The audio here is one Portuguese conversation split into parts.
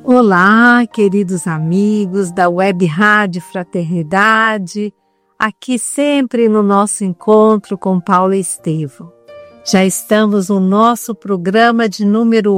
Olá, queridos amigos da Web Rádio Fraternidade, aqui sempre no nosso encontro com Paulo Estevão. Já estamos no nosso programa de número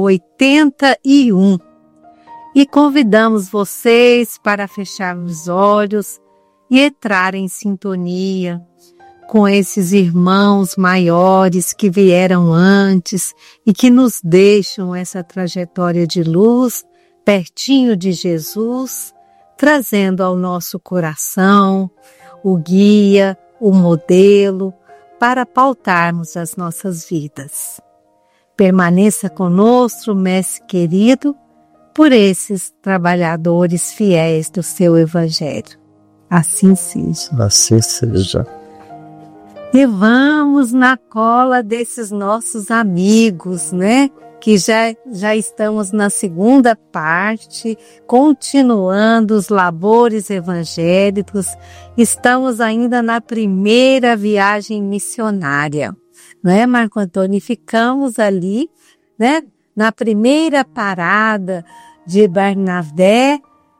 81 e convidamos vocês para fechar os olhos e entrar em sintonia com esses irmãos maiores que vieram antes e que nos deixam essa trajetória de luz pertinho de Jesus, trazendo ao nosso coração o guia, o modelo, para pautarmos as nossas vidas. Permaneça conosco, mestre querido, por esses trabalhadores fiéis do seu Evangelho. Assim seja. Assim seja. E vamos na cola desses nossos amigos, né? Que já estamos na segunda parte, continuando os labores evangélicos, estamos ainda na primeira viagem missionária, não é, Marco Antônio? E ficamos ali, né, na primeira parada de Barnabé,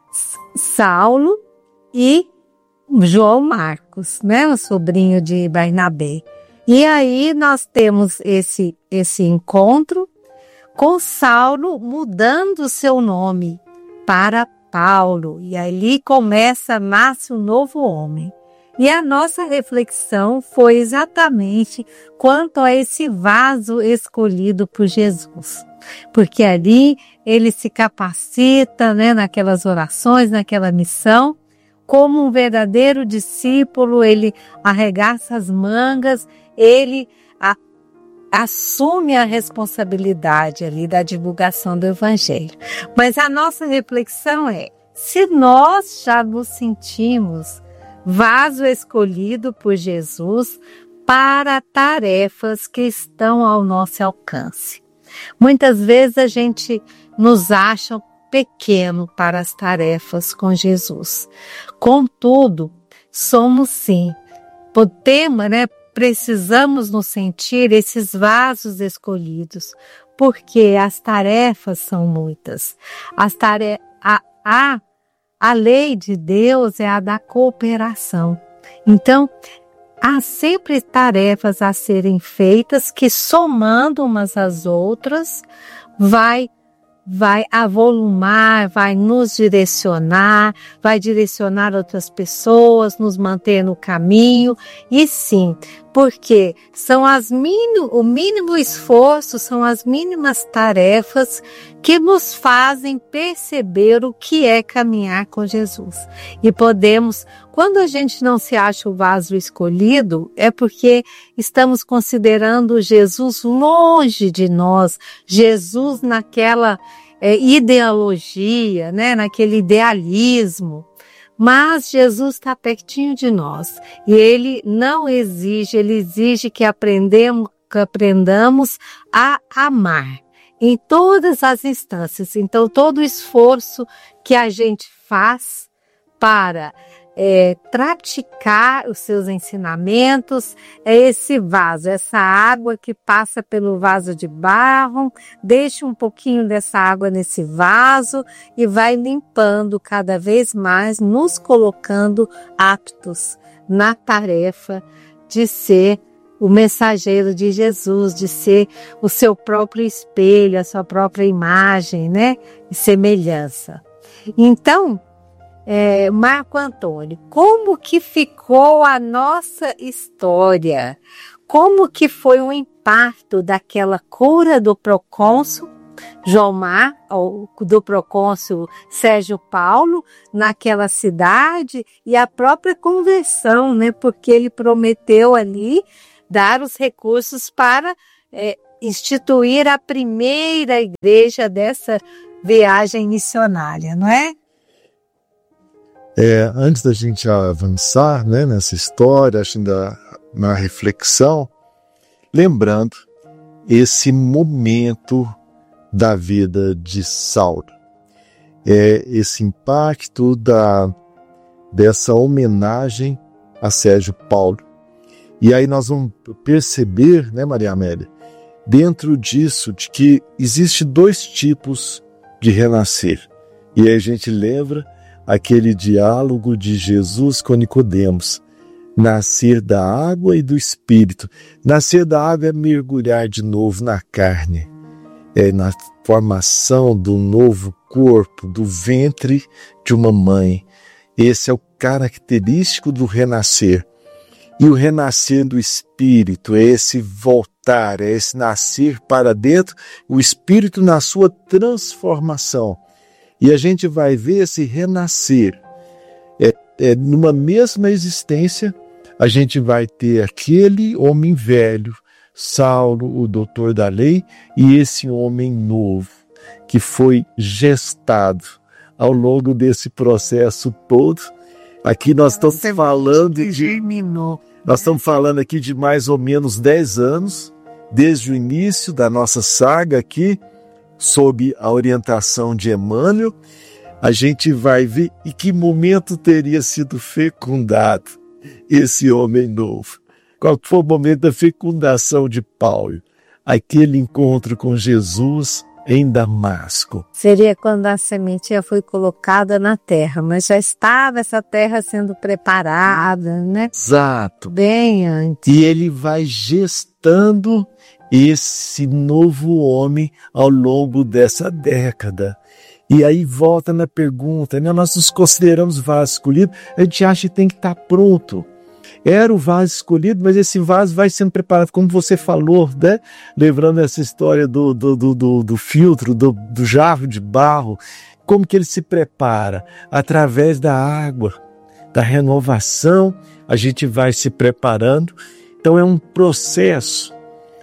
Saulo e João Marcos, né, o sobrinho de Barnabé. E aí nós temos esse encontro com Saulo mudando seu nome para Paulo. E ali nasce um novo homem. E a nossa reflexão foi exatamente quanto a esse vaso escolhido por Jesus. Porque ali ele se capacita, né, naquelas orações, naquela missão, como um verdadeiro discípulo, ele arregaça as mangas, ele assume a responsabilidade ali da divulgação do Evangelho. Mas a nossa reflexão é, se nós já nos sentimos vaso escolhido por Jesus para tarefas que estão ao nosso alcance. Muitas vezes a gente nos acha pequeno para as tarefas com Jesus. Contudo, somos sim, podemos, né? Precisamos nos sentir esses vasos escolhidos, porque as tarefas são muitas. A lei de Deus é a da cooperação. Então, há sempre tarefas a serem feitas que, somando umas às outras, vai avolumar, vai nos direcionar, vai direcionar outras pessoas, nos manter no caminho. E sim, porque são o mínimo esforço, são as mínimas tarefas que nos fazem perceber o que é caminhar com Jesus. E podemos, quando a gente não se acha o vaso escolhido, é porque estamos considerando Jesus longe de nós, Jesus naquela ideologia, né, naquele idealismo. Mas Jesus está pertinho de nós e Ele não exige, Ele exige que aprendamos a amar em todas as instâncias. Então, todo o esforço que a gente faz para praticar os seus ensinamentos é esse vaso, essa água que passa pelo vaso de barro, deixa um pouquinho dessa água nesse vaso e vai limpando cada vez mais, nos colocando aptos na tarefa de ser o mensageiro de Jesus, de ser o seu próprio espelho, a sua própria imagem, né, e semelhança. Então, Marco Antônio, como que ficou a nossa história? Como que foi o impacto daquela cura do procônsul João Mar, ou do procônsul Sérgio Paulo, naquela cidade, e a própria conversão, né? Porque ele prometeu ali dar os recursos para instituir a primeira igreja dessa viagem missionária, não é? Antes da gente avançar, né, nessa história, acho ainda uma reflexão, lembrando esse momento da vida de Saulo. Esse impacto dessa homenagem a Sérgio Paulo. E aí nós vamos perceber, né, Maria Amélia, dentro disso, de que existe dois tipos de renascer. E aí a gente lembra aquele diálogo de Jesus com Nicodemos. Nascer da água e do Espírito. Nascer da água é mergulhar de novo na carne. É na formação do novo corpo, do ventre de uma mãe. Esse é o característico do renascer. E o renascer do Espírito é esse voltar, é esse nascer para dentro, o Espírito na sua transformação. E a gente vai ver esse renascer. Numa mesma existência, a gente vai ter aquele homem velho, Saulo, o doutor da lei, e esse homem novo, que foi gestado ao longo desse processo todo. Aqui nós estamos falando nós estamos falando aqui de mais ou menos 10 anos, desde o início da nossa saga aqui, sob a orientação de Emmanuel. A gente vai ver em que momento teria sido fecundado esse homem novo. Qual foi o momento da fecundação de Paulo? Aquele encontro com Jesus em Damasco. Seria quando a sementinha foi colocada na terra, mas já estava essa terra sendo preparada, né? Exato. Bem antes. E ele vai gestando esse novo homem ao longo dessa década. E aí volta na pergunta, né? Nós nos consideramos vaso escolhido, a gente acha que tem que estar pronto. Era o vaso escolhido, mas esse vaso vai sendo preparado, como você falou, né? Lembrando essa história do filtro, do jarro de barro, como que ele se prepara? Através da água, da renovação, a gente vai se preparando. Então é um processo.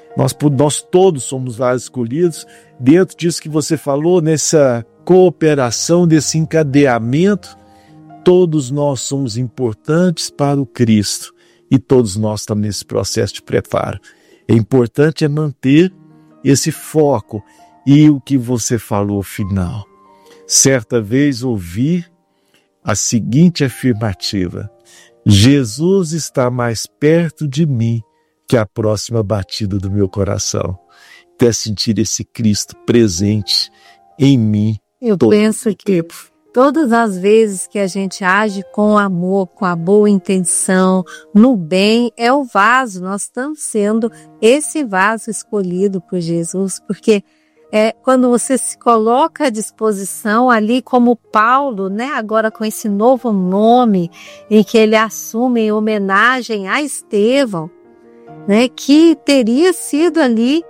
Nós todos somos vasos escolhidos, dentro disso que você falou, nessa cooperação, desse encadeamento, todos nós somos importantes para o Cristo e todos nós estamos nesse processo de preparo. É importante manter esse foco. E o que você falou final? Certa vez ouvi a seguinte afirmativa: Jesus está mais perto de mim que a próxima batida do meu coração. Até sentir esse Cristo presente em mim. Eu penso que todas as vezes que a gente age com amor, com a boa intenção, no bem, é o vaso. Nós estamos sendo esse vaso escolhido por Jesus, porque quando você se coloca à disposição ali como Paulo, né? Agora com esse novo nome em que ele assume em homenagem a Estevão, né? Que teria sido ali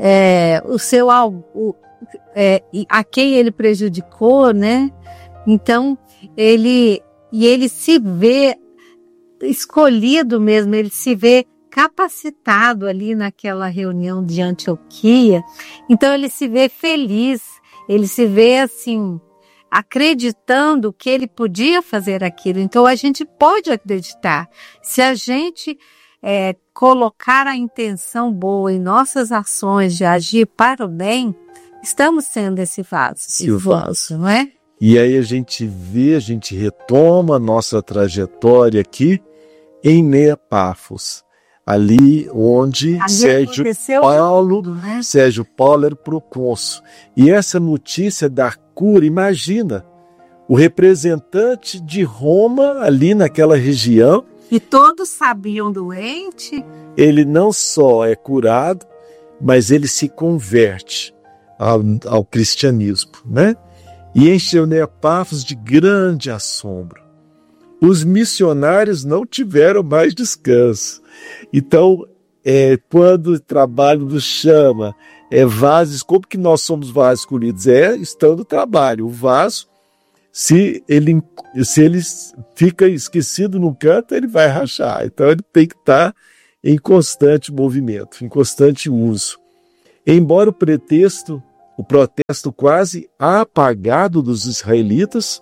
a quem ele prejudicou, né? Então, ele se vê escolhido mesmo, ele se vê capacitado ali naquela reunião de Antioquia. Então, ele se vê feliz, ele se vê assim, acreditando que ele podia fazer aquilo. Então, a gente pode acreditar. Se a gente colocar a intenção boa em nossas ações de agir para o bem, estamos sendo esse vaso, não é? E aí a gente retoma a nossa trajetória aqui em Neapáfos, ali onde Sérgio Paulo era procônsul. E essa notícia da cura, imagina, o representante de Roma ali naquela região. E todos sabiam doente. Ele não só é curado, mas ele se converte ao cristianismo, né? E encheu Neapáfos de grande assombro. Os missionários não tiveram mais descanso. Então, quando o trabalho nos chama, vasos, como que nós somos vasos escolhidos? Estando no trabalho. O vaso, se ele fica esquecido no canto, ele vai rachar. Então, ele tem que estar em constante movimento, em constante uso. Embora o protesto quase apagado dos israelitas,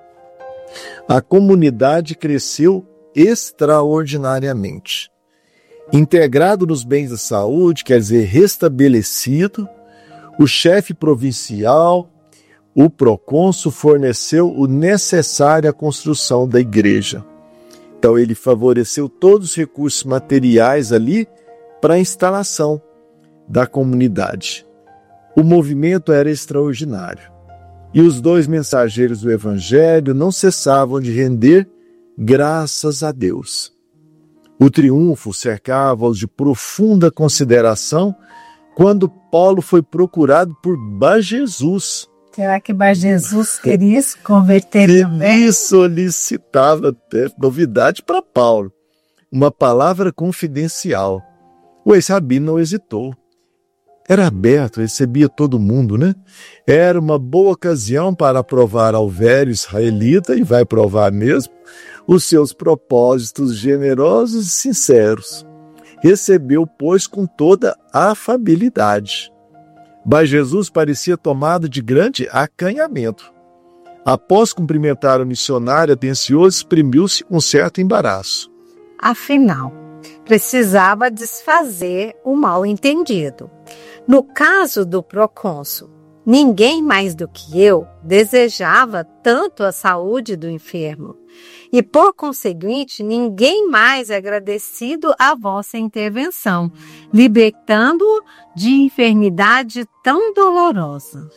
a comunidade cresceu extraordinariamente. Integrado nos bens da saúde, quer dizer, restabelecido, o chefe provincial, o procônsul, forneceu o necessário à construção da igreja. Então ele favoreceu todos os recursos materiais ali para a instalação da comunidade. O movimento era extraordinário. E os 2 mensageiros do Evangelho não cessavam de render graças a Deus. O triunfo cercava-os de profunda consideração quando Paulo foi procurado por Bar-Jesus. Será que Bar-Jesus queria se converter também? Ele solicitava até novidade para Paulo, uma palavra confidencial. O ex-rabino não hesitou. Era aberto, recebia todo mundo, né? Era uma boa ocasião para provar ao velho israelita, e vai provar mesmo, os seus propósitos generosos e sinceros. Recebeu, pois, com toda a afabilidade. Bar-Jesus parecia tomado de grande acanhamento. Após cumprimentar o missionário atencioso, exprimiu-se um certo embaraço. Afinal, precisava desfazer o mal-entendido. No caso do procônsul, ninguém mais do que eu desejava tanto a saúde do enfermo. E, por conseguinte, ninguém mais é agradecido à vossa intervenção, libertando-o de enfermidade tão dolorosa.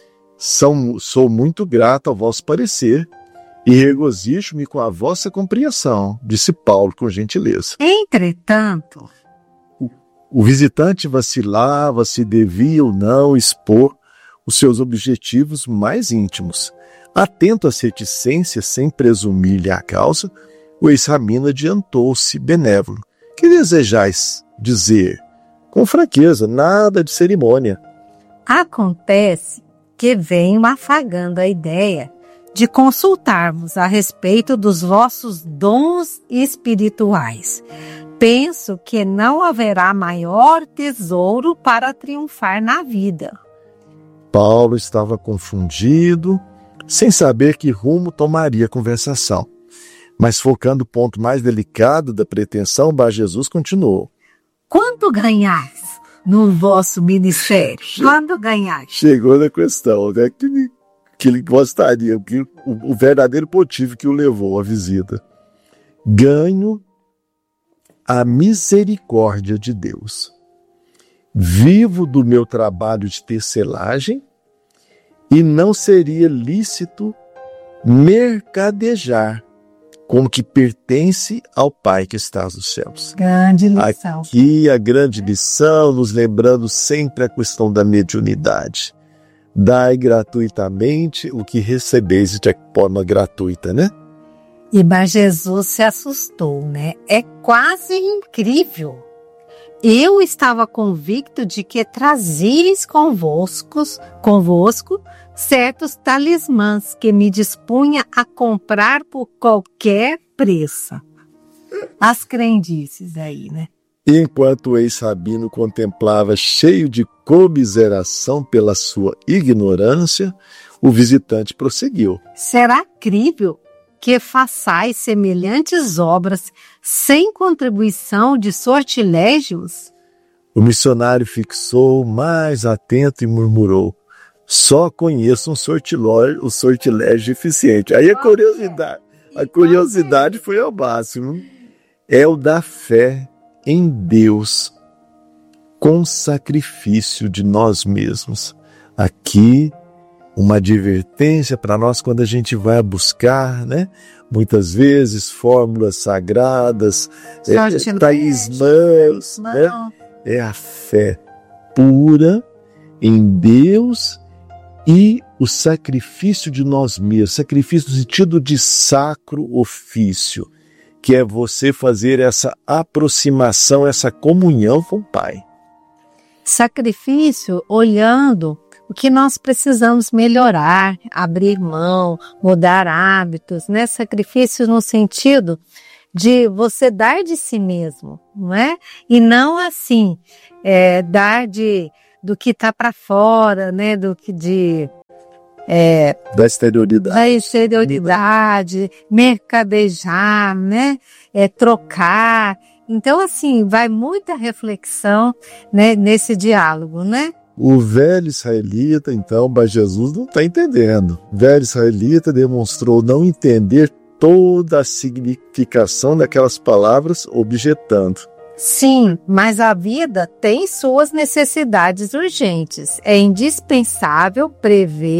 Sou muito grato ao vosso parecer e regozijo-me com a vossa compreensão, disse Paulo com gentileza. Entretanto, o visitante vacilava se devia ou não expor os seus objetivos mais íntimos. Atento às reticências, sem presumir-lhe a causa, o ex-rabino adiantou-se benévolo. Que desejais dizer? Com franqueza, nada de cerimônia. acontece que venho afagando a ideia de consultarmos a respeito dos vossos dons espirituais. Penso que não haverá maior tesouro para triunfar na vida. Paulo estava confundido, sem saber que rumo tomaria a conversação. Mas focando o ponto mais delicado da pretensão, Bar-Jesus continuou. Quanto ganhais no vosso ministério? Quanto ganhais? Chegou na questão, né? Que ele gostaria, o verdadeiro motivo que o levou à visita. Ganho a misericórdia de Deus. Vivo do meu trabalho de tecelagem e não seria lícito mercadejar como que pertence ao Pai que está nos céus. Grande lição. Aqui a grande lição, nos lembrando sempre a questão da mediunidade. Dai gratuitamente o que recebeis de forma gratuita, né? E Bar-Jesus se assustou, né? É quase incrível. Eu estava convicto de que trazieis convosco certos talismãs que me dispunha a comprar por qualquer preço. As crendices aí, né? Enquanto o ex-rabino contemplava cheio de comiseração pela sua ignorância, o visitante prosseguiu. Será crível que façais semelhantes obras sem contribuição de sortilégios? O missionário fixou mais atento e murmurou. Só conheço um sortilégio eficiente. Aí a curiosidade foi ao máximo. É o da fé em Deus com sacrifício de nós mesmos. Aqui, uma advertência para nós quando a gente vai buscar, né? Muitas vezes, fórmulas sagradas, talismãs, né? É a fé pura em Deus e o sacrifício de nós mesmos, sacrifício no sentido de sacro ofício, que é você fazer essa aproximação, essa comunhão com o Pai. Sacrifício olhando o que nós precisamos melhorar, abrir mão, mudar hábitos, né? Sacrifício no sentido de você dar de si mesmo, não é? E não assim, dar do que está para fora, né? Da exterioridade. Da exterioridade, mercadejar, né? Trocar. Então, assim, vai muita reflexão, né, nesse diálogo, né? O velho israelita, então, Bar-Jesus não está entendendo. O velho israelita demonstrou não entender toda a significação daquelas palavras, objetando. Sim, mas a vida tem suas necessidades urgentes. É indispensável prever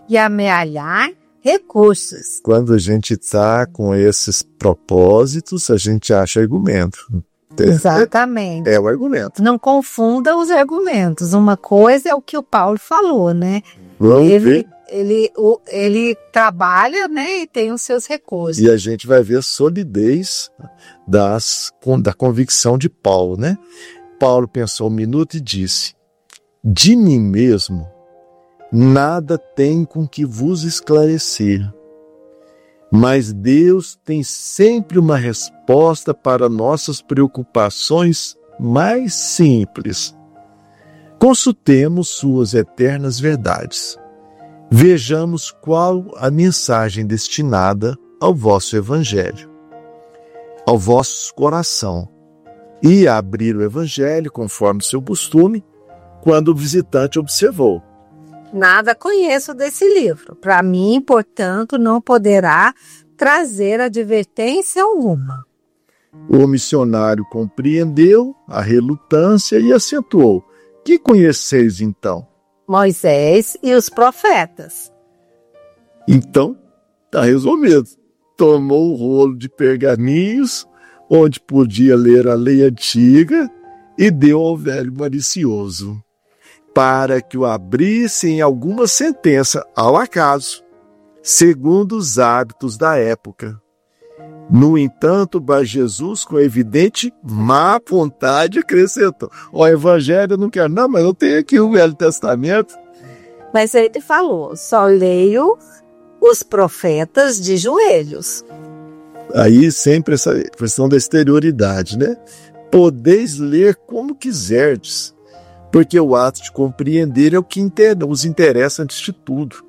e amealhar recursos. Quando a gente está com esses propósitos, a gente acha argumento. Exatamente. É o argumento. Não confunda os argumentos. Uma coisa é o que o Paulo falou, né? Vamos ver. Ele trabalha, né, e tem os seus recursos. E a gente vai ver a solidez da convicção de Paulo, né? Paulo pensou um minuto e disse: de mim mesmo nada tem com que vos esclarecer, mas Deus tem sempre uma resposta para nossas preocupações mais simples. Consultemos suas eternas verdades. Vejamos qual a mensagem destinada ao vosso evangelho, ao vosso coração. E abrir o evangelho, conforme o seu costume, quando o visitante observou. Nada conheço desse livro. Para mim, portanto, não poderá trazer advertência alguma. O missionário compreendeu a relutância e acentuou: que conheceis então? Moisés e os profetas. Então, está resolvido. Tomou o rolo de pergaminhos, onde podia ler a lei antiga, e deu ao velho malicioso, para que o abrisse em alguma sentença ao acaso, segundo os hábitos da época. No entanto, Jesus, com evidente má vontade, acrescentou: o evangelho eu não quero, não, mas eu tenho aqui o Velho Testamento. Mas ele falou: só leio os profetas de joelhos. Aí sempre essa questão da exterioridade, né? Podeis ler como quiserdes, porque o ato de compreender é o que os interessa antes de tudo.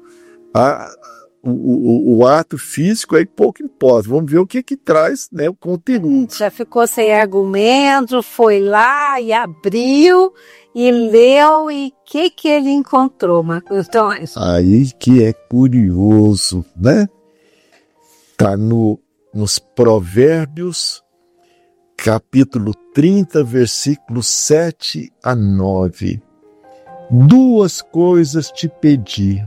O ato físico aí pouco importa. Vamos ver o que traz, né, o conteúdo. Já ficou sem argumento, foi lá e abriu e leu, e o que ele encontrou, Marcos Antônio? Aí que é curioso, né? Está nos Provérbios, capítulo 30, versículos 7 a 9. Duas coisas te pedi,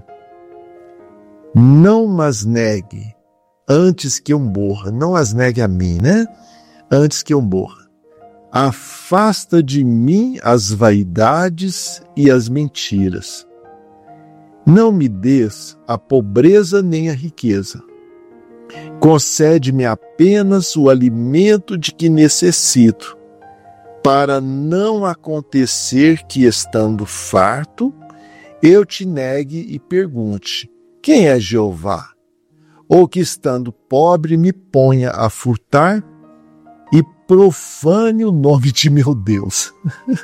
não mas negue, antes que eu morra. Não as negue a mim, né? Antes que eu morra. Afasta de mim as vaidades e as mentiras. Não me des a pobreza nem a riqueza. Concede-me apenas o alimento de que necessito, para não acontecer que, estando farto, eu te negue e pergunte: quem é Jeová? Ou que, estando pobre, me ponha a furtar e profane o nome de meu Deus.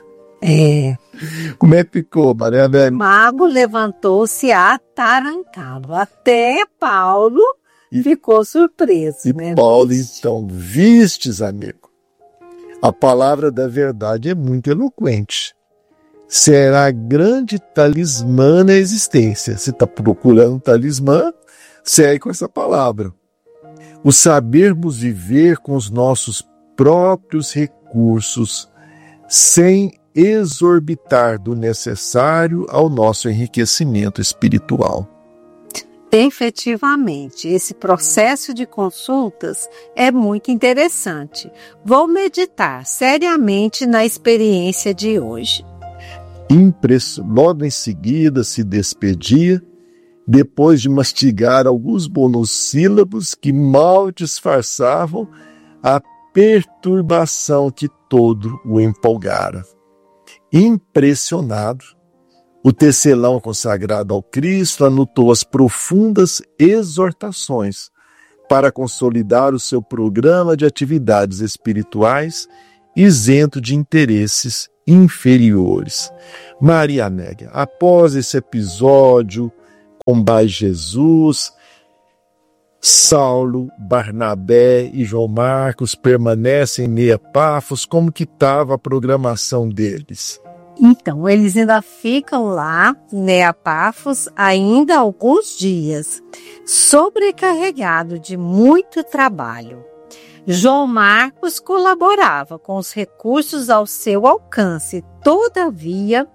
Como é que ficou, Maria Velha? Mago levantou-se atarantado. Até Paulo ficou surpreso. E né? Paulo, então, vistes, amigo, a palavra da verdade é muito eloquente. Será grande talismã na existência. Você está procurando um talismã, segue com essa palavra. O sabermos viver com os nossos próprios recursos, sem exorbitar do necessário ao nosso enriquecimento espiritual. Efetivamente, esse processo de consultas é muito interessante. Vou meditar seriamente na experiência de hoje. Logo em seguida se despedia, depois de mastigar alguns monossílabos que mal disfarçavam a perturbação que todo o empolgara. Impressionado, o tecelão consagrado ao Cristo anotou as profundas exortações para consolidar o seu programa de atividades espirituais isento de interesses inferiores. Maria Négia, após esse episódio com Jesus, Saulo, Barnabé e João Marcos permanecem em Neapafos. Como que estava a programação deles? Então, eles ainda ficam lá, em Neapafos, ainda alguns dias, sobrecarregado de muito trabalho. João Marcos colaborava com os recursos ao seu alcance. Todavia,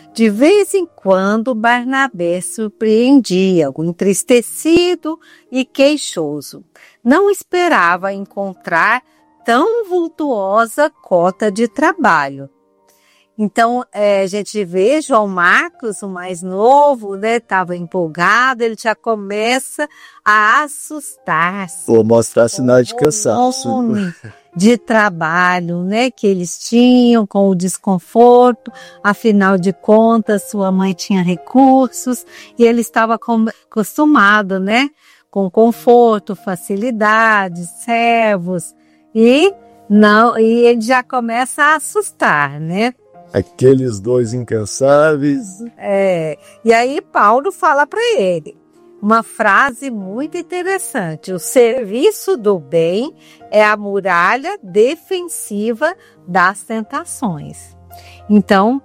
De vez em quando, Barnabé surpreendia, entristecido e queixoso. Não esperava encontrar tão vultuosa cota de trabalho. Então, a gente vê João Marcos, o mais novo, né, estava empolgado, ele já começa a assustar-se. Ou mostrar sinais de cansaço. De trabalho, né, que eles tinham com o desconforto, afinal de contas, sua mãe tinha recursos e ele estava acostumado, né, com conforto, facilidade, servos, e ele já começa a assustar, né? Aqueles dois incansáveis. E aí Paulo fala para ele uma frase muito interessante: o serviço do bem é a muralha defensiva das tentações. Então,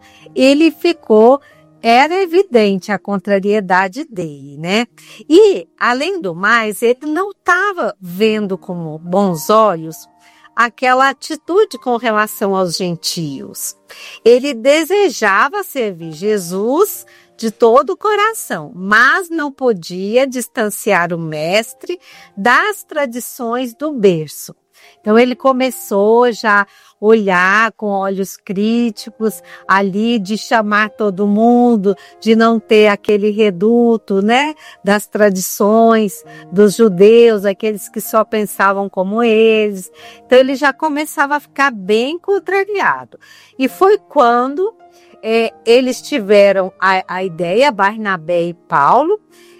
era evidente a contrariedade dele, né? E, além do mais, ele não estava vendo com bons olhos aquela atitude com relação aos gentios. Ele desejava servir Jesus de todo o coração, mas não podia distanciar o mestre das tradições do berço. Então ele começou já a olhar com olhos críticos ali, de chamar todo mundo, de não ter aquele reduto, né, das tradições dos judeus, aqueles que só pensavam como eles. Então ele já começava a ficar bem contrariado. E foi quando eles tiveram a ideia, Barnabé e Paulo,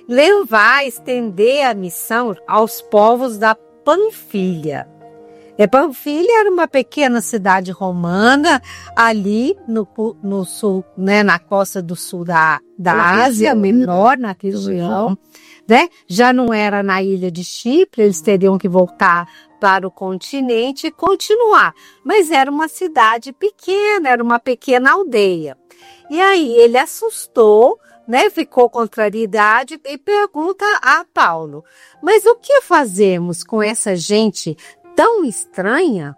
estender a missão aos povos da Panfilha. Panfilha era uma pequena cidade romana ali no sul, né, na costa do sul da Ásia Menor, na região, né? Já não era na ilha de Chipre, eles teriam que voltar para o continente e continuar. Mas era uma cidade pequena, era uma pequena aldeia. E aí ele assustou, né? Ficou contrariedade e pergunta a Paulo: mas o que fazemos com essa gente tão estranha?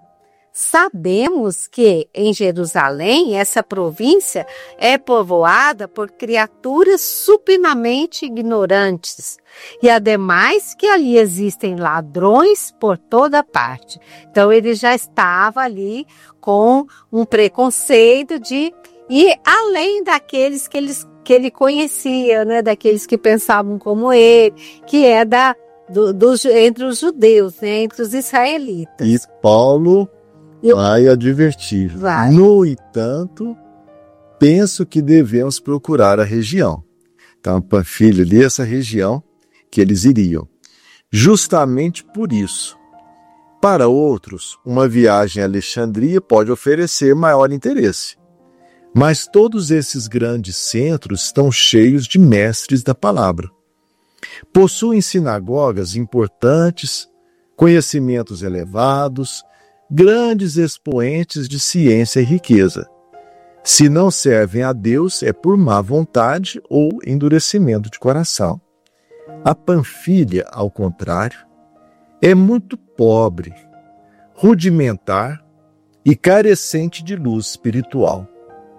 Sabemos que em Jerusalém, essa província é povoada por criaturas supinamente ignorantes, e ademais que ali existem ladrões por toda parte. Então ele já estava ali com um preconceito de ir além daqueles que ele conhecia, né? Daqueles que pensavam como ele, que é entre os judeus, né? Entre os israelitas. E Paulo vai advertir. No entanto, penso que devemos procurar a região. Então, Panfilha ali, essa região que eles iriam. Justamente por isso. Para outros, uma viagem a Alexandria pode oferecer maior interesse. Mas todos esses grandes centros estão cheios de mestres da palavra. Possuem sinagogas importantes, conhecimentos elevados, grandes expoentes de ciência e riqueza. Se não servem a Deus, é por má vontade ou endurecimento de coração. A Panfilha, ao contrário, é muito pobre, rudimentar e carecente de luz espiritual.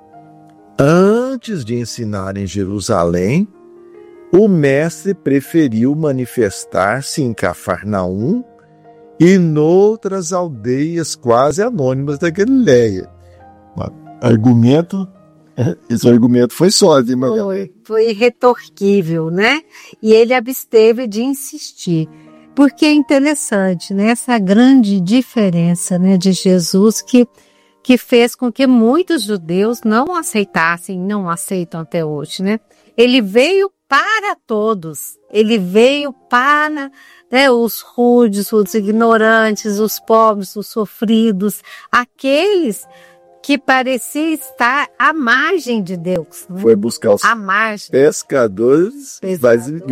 Antes de ensinar em Jerusalém, o mestre preferiu manifestar-se em Cafarnaum e noutras aldeias quase anônimas da Galileia. Esse argumento foi sólido, hein, Foi irretorquível, né? E ele absteve de insistir. Porque é interessante, né? Essa grande diferença, né, de Jesus que fez com que muitos judeus não aceitassem, não aceitam até hoje, né? Ele veio para todos. Ele veio para, né, os rudes, os ignorantes, os pobres, os sofridos, aqueles que pareciam estar à margem de Deus. Né? Foi buscar os à margem. pescadores.